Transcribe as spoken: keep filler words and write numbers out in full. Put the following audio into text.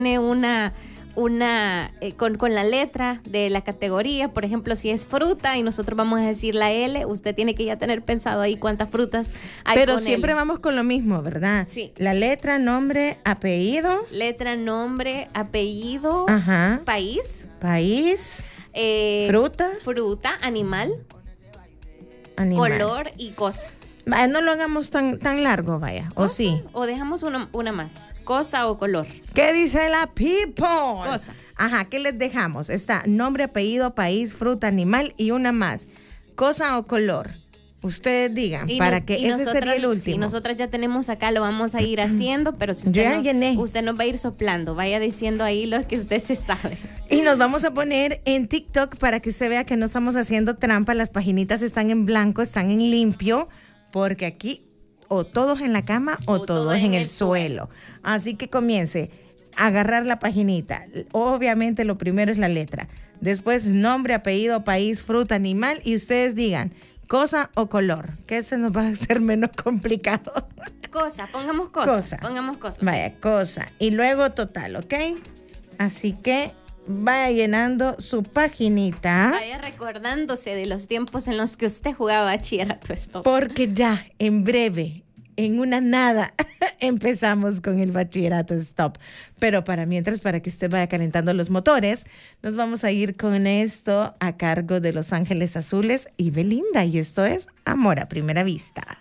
una... una eh, con, con la letra de la categoría. Por ejemplo, si es fruta y nosotros vamos a decir la L, usted tiene que ya tener pensado ahí cuántas frutas hay. Pero con siempre L. vamos con lo mismo, ¿verdad? Sí. La letra, nombre, apellido. Letra, nombre, apellido, Ajá. país, País, eh, fruta, fruta, animal, animal. color y cosa. Vaya, no lo hagamos tan, tan largo, vaya. ¿O ¿Cosa? sí? O dejamos una, una más. Cosa o color. ¿Qué dice la people? Cosa. Ajá, ¿qué les dejamos? Está nombre, apellido, país, fruta, animal y una más. Cosa o color. Ustedes digan, Y para nos- que y ese sería el nosotras- último. Sí, nosotras ya tenemos acá, lo vamos a ir haciendo, pero si Yo usted, ya no, llené. usted nos va a ir soplando, vaya diciendo ahí lo que usted se sabe. Y nos vamos a poner en TikTok para que usted vea que no estamos haciendo trampa. Las paginitas están en blanco, están en limpio, porque aquí o todos en la cama o, O todos en, el suelo. Así que comience a agarrar la paginita. Obviamente lo primero es la letra. Después nombre, apellido, país, fruta, animal. Y ustedes digan cosa o color. Que se nos va a hacer menos complicado. Cosa, pongamos cosa. Cosa. Pongamos cosas. Vaya, cosa. Y luego total, ¿ok? Así que vaya llenando su paginita. Vaya recordándose de los tiempos en los que usted jugaba bachillerato stop. Porque ya, en breve, en una nada, empezamos con el bachillerato stop. Pero para mientras, para que usted vaya calentando los motores, nos vamos a ir con esto a cargo de Los Ángeles Azules y Belinda. Y esto es Amor a Primera Vista.